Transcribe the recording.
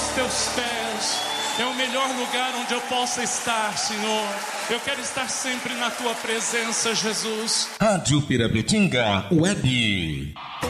teus pés. É o melhor lugar onde eu possa estar, Senhor. Eu quero estar sempre na tua presença, Jesus. Rádio Pirapetinga Web.